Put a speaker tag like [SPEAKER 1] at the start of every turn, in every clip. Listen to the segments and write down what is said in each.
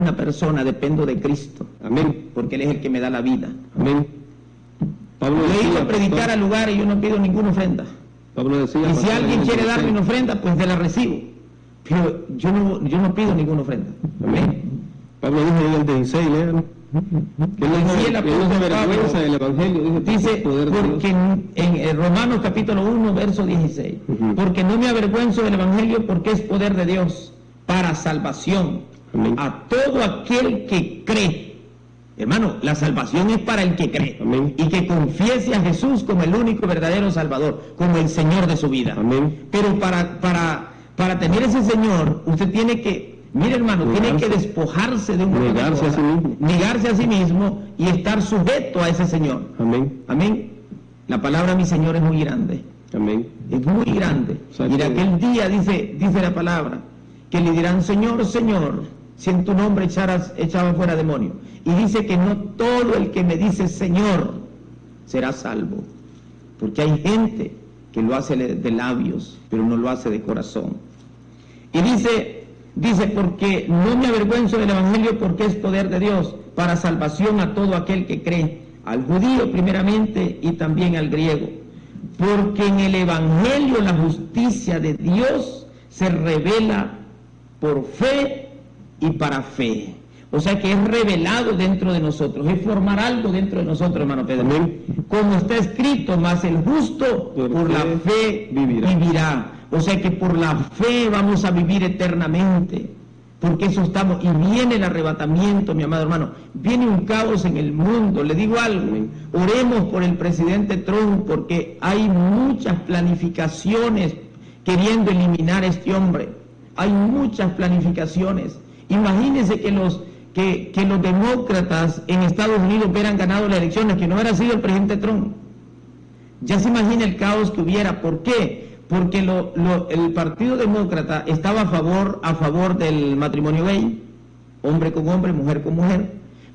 [SPEAKER 1] una persona, dependo de Cristo.
[SPEAKER 2] Amén.
[SPEAKER 1] Porque Él es el que me da la vida.
[SPEAKER 2] Amén. Pablo
[SPEAKER 1] Yo he
[SPEAKER 2] decía,
[SPEAKER 1] ido a predicar
[SPEAKER 2] pastor,
[SPEAKER 1] a lugares y yo no pido ninguna ofrenda.
[SPEAKER 2] Pablo decía,
[SPEAKER 1] Y si
[SPEAKER 2] pastor,
[SPEAKER 1] alguien
[SPEAKER 2] en el
[SPEAKER 1] quiere darme
[SPEAKER 2] 16,
[SPEAKER 1] una ofrenda, pues te la recibo. Pero yo no pido ninguna ofrenda. Amén.
[SPEAKER 2] Pablo dijo en el 16, lean, que él no
[SPEAKER 1] Sí, el
[SPEAKER 2] se
[SPEAKER 1] apóstol
[SPEAKER 2] avergüenza
[SPEAKER 1] Pablo
[SPEAKER 2] del Evangelio,
[SPEAKER 1] dice,
[SPEAKER 2] poder de
[SPEAKER 1] porque
[SPEAKER 2] Dios.
[SPEAKER 1] en Romanos capítulo 1, verso 16,
[SPEAKER 2] Ujú.
[SPEAKER 1] porque no me avergüenzo del Evangelio, porque es poder de Dios para salvación
[SPEAKER 2] Amén.
[SPEAKER 1] a todo aquel que cree. Hermano, la salvación es para el que cree.
[SPEAKER 2] Amén.
[SPEAKER 1] Y que confiese a Jesús como el único y verdadero Salvador, como el Señor de su vida.
[SPEAKER 2] Amén.
[SPEAKER 1] Pero para tener ese Señor, usted tiene que, mire hermano, tiene que despojarse de un montón de
[SPEAKER 2] Negarse a
[SPEAKER 1] cosas,
[SPEAKER 2] sí mismo.
[SPEAKER 1] negarse a sí mismo y estar sujeto a ese Señor.
[SPEAKER 2] Amén.
[SPEAKER 1] Amén. La palabra mi Señor es muy grande.
[SPEAKER 2] Amén.
[SPEAKER 1] Es muy grande.
[SPEAKER 2] O sea
[SPEAKER 1] Y en
[SPEAKER 2] que-
[SPEAKER 1] aquel día dice la palabra, que le dirán, Señor, Señor, si en tu nombre echaba fuera demonio. Y dice que no todo el que me dice Señor será salvo. Porque hay gente que lo hace de labios, pero no lo hace de corazón. Y dice, porque no me avergüenzo del Evangelio, porque es poder de Dios para salvación a todo aquel que cree, al judío primeramente y también al griego. Porque en el Evangelio la justicia de Dios se revela por fe y para fe. O sea que es revelado dentro de nosotros, es formar algo dentro de nosotros, hermano Pedro.
[SPEAKER 2] Amén.
[SPEAKER 1] Como está escrito, más el justo por la fe vivirá. O sea que por la fe vamos a vivir eternamente. Porque eso estamos, y viene el arrebatamiento, mi amado hermano, viene un caos en el mundo. Le digo algo, oremos por el presidente Trump, porque hay muchas planificaciones queriendo eliminar a este hombre. Hay muchas planificaciones. Imagínense que los demócratas en Estados Unidos hubieran ganado las elecciones, que no hubiera sido el presidente Trump. Ya se imagina el caos que hubiera. ¿Por qué? Porque el Partido Demócrata estaba a favor del matrimonio gay, hombre con hombre, mujer con mujer.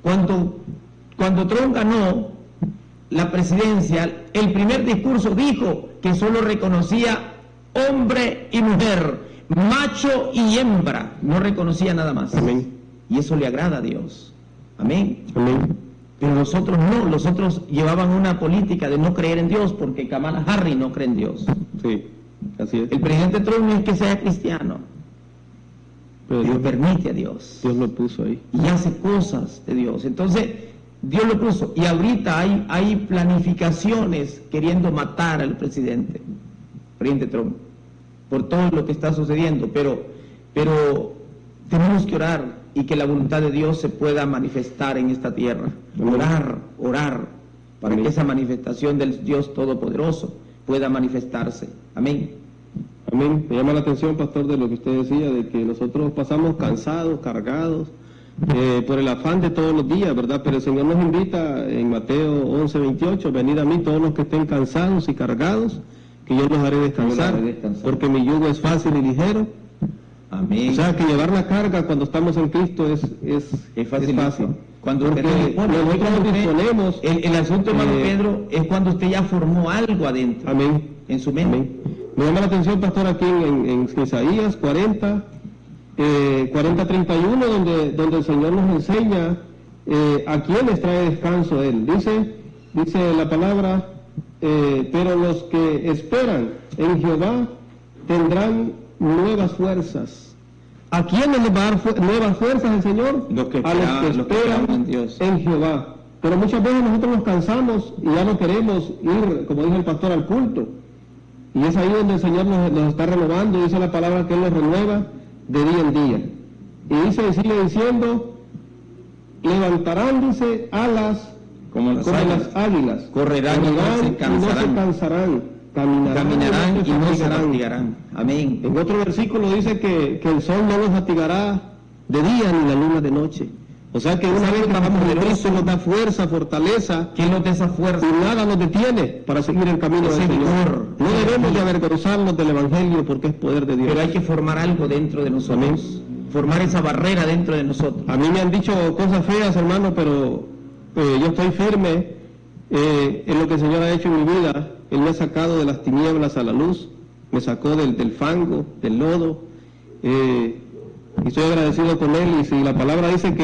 [SPEAKER 1] Cuando Trump ganó la presidencia, el primer discurso dijo que solo reconocía hombre y mujer, macho y hembra, no reconocía nada más.
[SPEAKER 2] Amén.
[SPEAKER 1] Y eso le agrada a Dios. Amén.
[SPEAKER 2] Amén.
[SPEAKER 1] Pero nosotros no, los otros llevaban una política de no creer en Dios, porque Kamala Harris no cree en Dios.
[SPEAKER 2] Sí, así es.
[SPEAKER 1] El presidente Trump no es que sea cristiano,
[SPEAKER 2] Pero
[SPEAKER 1] pero
[SPEAKER 2] Dios,
[SPEAKER 1] permite a Dios
[SPEAKER 2] Dios lo puso ahí.
[SPEAKER 1] y hace cosas de Dios. Entonces, Dios lo puso. Y ahorita hay planificaciones queriendo matar al presidente Trump, por todo lo que está sucediendo. Pero tenemos que orar y que la voluntad de Dios se pueda manifestar en esta tierra. Orar, para
[SPEAKER 2] Amén.
[SPEAKER 1] que esa manifestación del Dios Todopoderoso pueda manifestarse. Amén.
[SPEAKER 2] Amén. Me llama la atención, pastor, de lo que usted decía, de que nosotros pasamos cansados, cargados, por el afán de todos los días, ¿verdad? Pero el Señor nos invita en Mateo 11:28, venid a mí todos los que estén cansados y cargados, que yo los haré descansar,
[SPEAKER 1] Yo los haré descansar.
[SPEAKER 2] porque mi yugo es fácil y ligero.
[SPEAKER 1] Amén.
[SPEAKER 2] O sea, que llevar la carga cuando estamos en Cristo es
[SPEAKER 1] fácil. Cuando
[SPEAKER 2] porque
[SPEAKER 1] usted dispone,
[SPEAKER 2] nosotros nos disponemos.
[SPEAKER 1] el asunto, hermano Pedro, es cuando usted ya formó algo adentro,
[SPEAKER 2] Amén.
[SPEAKER 1] en su mente.
[SPEAKER 2] Amén. Me llama la atención, pastor, aquí en Isaías 40:31, donde el Señor nos enseña a quiénes trae descanso Él. Dice la palabra, pero los que esperan en Jehová tendrán nuevas fuerzas. ¿A quiénes les va a dar nuevas fuerzas el Señor?
[SPEAKER 1] Los que
[SPEAKER 2] a los que esperan
[SPEAKER 1] en Dios.
[SPEAKER 2] en Jehová. Pero muchas veces nosotros nos cansamos y ya no queremos ir, como dijo el pastor, al culto. Y es ahí donde el Señor nos está renovando. Dice la palabra que Él nos renueva de día en día. Y sigue diciendo, levantarán, dice, alas
[SPEAKER 1] Como las
[SPEAKER 2] águilas.
[SPEAKER 1] Correrán y no se
[SPEAKER 2] cansarán.
[SPEAKER 1] Caminarán y no se fatigarán. Amén.
[SPEAKER 2] En otro versículo dice que el sol no nos fatigará de día ni la luna de noche. O sea que una vez que estamos en Cristo nos da fuerza, fortaleza,
[SPEAKER 1] ¿Quién nos da esa fuerza?
[SPEAKER 2] y nada nos detiene para seguir el camino del
[SPEAKER 1] Ese
[SPEAKER 2] Señor.
[SPEAKER 1] vigor.
[SPEAKER 2] No debemos de avergonzarnos del Evangelio porque es poder de Dios.
[SPEAKER 1] Pero hay que formar algo dentro de nosotros. Formar esa barrera dentro de nosotros.
[SPEAKER 2] A mí me han dicho cosas feas, hermano, pero yo estoy firme en lo que el Señor ha hecho en mi vida. Él me ha sacado de las tinieblas a la luz, me sacó del fango, del lodo. y estoy agradecido con él. Y si la palabra dice que